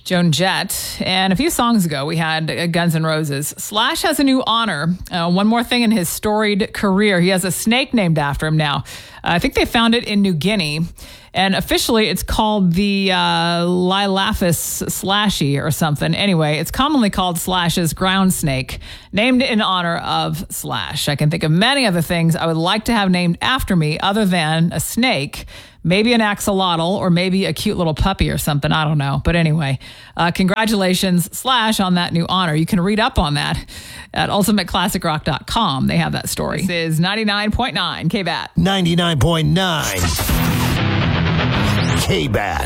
Joan Jett. And a few songs ago, we had Guns N' Roses. Slash has a new honor. One more thing in his storied career. He has a snake named after him now. I think they found it in New Guinea. And officially, it's called the Lilaphus slashy or something. Anyway, it's commonly called Slash's ground snake, named in honor of Slash. I can think of many other things I would like to have named after me other than a snake. Maybe an axolotl or maybe a cute little puppy or something. I don't know. But anyway, congratulations, Slash, on that new honor. You can read up on that at ultimateclassicrock.com. They have that story. This is 99.9 KBAT. 99.9 KBAT.